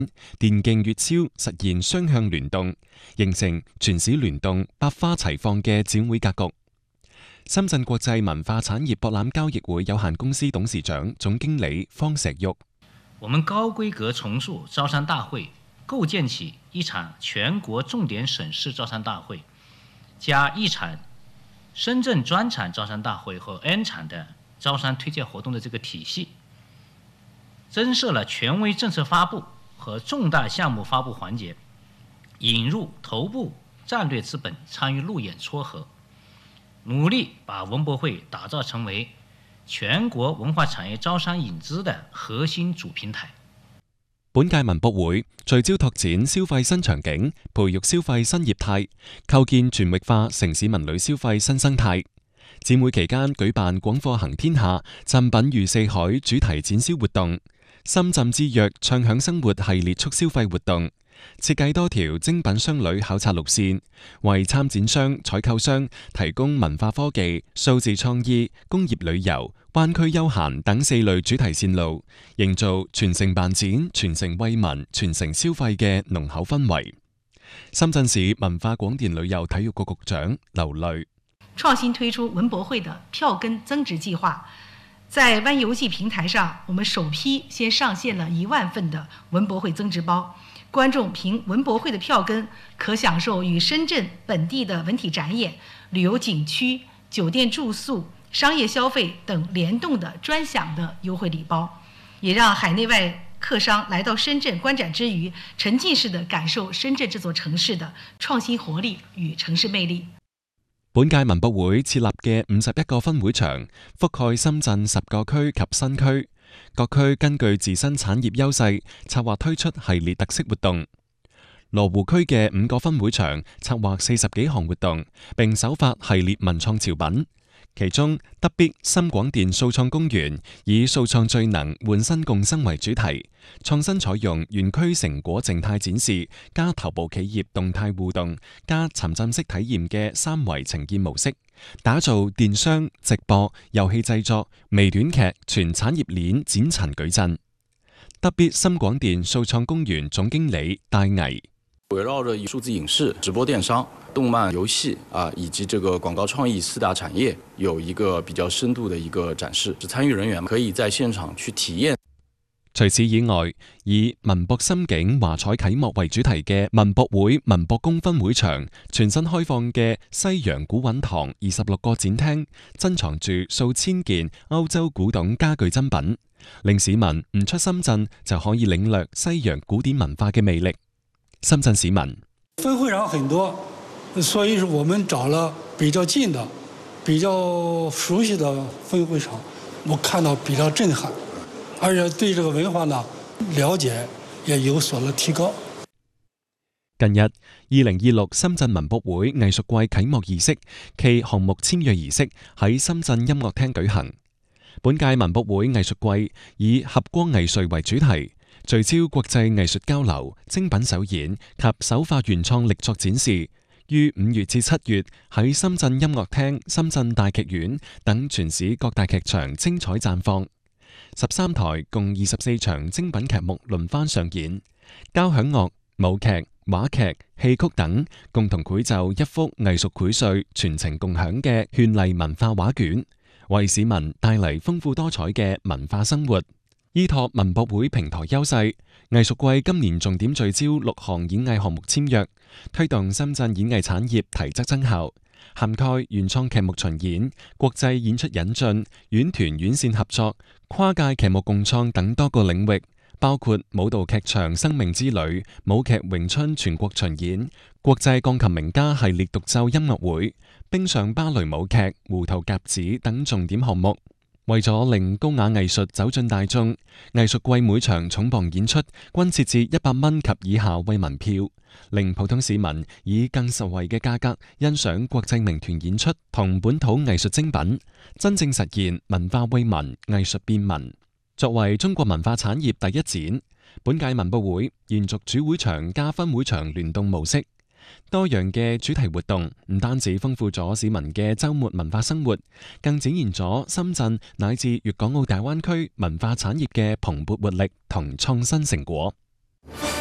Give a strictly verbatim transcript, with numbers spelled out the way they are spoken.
電競粵超實現雙向聯動，形成全市聯動、百花齊放嘅展會格局。深圳國際文化產業博覽交易會有限公司董事長、總經理方石玉： 我們高規格重塑招商大會，構建起一場全國重點省市招商大會，加一場深圳專場招商大會和 N 場的招商推介活動的這個體系，增設了權威政策發布和重大項目發布環節，引入頭部戰略資本參與路演撮合，努力把文博會打造成為全國文化產業招商引資的核心主平台。 本屆文博會聚焦拓展消費新場景，培育消費新業態，構建全域化城市文旅消費新生態。展會期間舉辦廣貨行天下、贈品如四海主題展銷活動，深圳之約暢享生活系列促消費活動，設計多條精品商旅考察路線，為參展商、採購商提供文化科技、數字創意、工業旅遊、灣區休閒等四類主題線路，營造全城辦展、全城惠民、全城消費嘅濃厚氛圍。深圳市文化廣電旅遊體育局局長劉雷： 創新推出文博會的票根增值計劃，在灣遊記平台上，我們首批先上線了一萬份的文博會增值包。觀眾憑文博會的票根，可享受與深圳本地的文體展演、旅遊景區、酒店住宿、商業消費等聯動的專享的優惠禮包，也讓海內外客商來到深圳觀展之餘，沉浸式的感受深圳這座城市的創新活力與城市魅力。 本屆文博會設立嘅五十一個分會場，覆蓋深圳十個區及新區。各區根據自身產業優勢，策劃推出系列特色活動。羅湖區嘅五個分會場策劃四十幾項活動，並首發系列文創潮品。其中，德必深廣電數創公園以數創最能換新共生為主題，創新採用園區成果靜態展示加頭部企業動態互動加沉浸式體驗嘅三維呈現模式，打造電商、直播、遊戲製作、微短劇全產業鏈展陳矩陣。德必深廣電數創公園總經理戴毅： 圍繞着數字影視、直播電商、動漫、遊戲啊，以及這個廣告創意四大產業，有一個比較深度的一個展示，參與人員可以在現場去體驗。 除此以外，以文博心境華彩啟幕為主題嘅文博會文博宮分會場，全新開放嘅西洋古韻堂二十六個展廳，珍藏住數千件歐洲古董家具珍品，令市民唔出深圳就可以領略西洋古典文化嘅魅力。深圳市民分會場很多，所以我們找了比較近的、比較熟悉的分會場，我看到比較震撼，而且對這個文化呢了解也有所了提高。 近日，二零二六深圳文博會藝術季啟幕儀式暨項目簽約儀式喺深圳音樂廳舉行。本屆文博會藝術季以合光藝術為主題，聚焦國際藝術交流、精品首演及首發原創力作展示，於五月至七月喺深圳音樂廳、深圳大劇院等全市各大劇場精彩綻放。十三台共二十四場精品劇目輪番上演，交響樂、舞劇、話劇、戲曲等共同繪就一幅藝術薈萃、全程共享嘅絢麗文化畫卷，為市民帶嚟豐富多彩嘅文化生活。依託文博會平台優勢，藝術季今年重點聚焦六項演藝項目簽約，推動深圳演藝產業提質增效，涵蓋原創劇目巡演、國際演出引進、院團院線合作、跨界劇目共創等多個領域，包括舞蹈劇場生命之旅、舞劇詠春全國巡演、國際鋼琴名家系列獨奏音樂會、冰上芭蕾舞劇、胡桃夾子等重點項目。為咗令高雅藝術走進大眾，藝術季每場重磅演出均設置一百蚊及以下慰民票，令普通市民以更實惠嘅價格欣賞國際名團演出同本土藝術精品，真正實現文化惠民、藝術便民。作為中國文化產業第一展，本屆文博會延續主會場加分會場聯動模式。多樣嘅主題活動唔單止豐富咗市民嘅週末文化生活，更展現咗深圳乃至粵港澳大灣區文化產業嘅蓬勃活力同創新成果。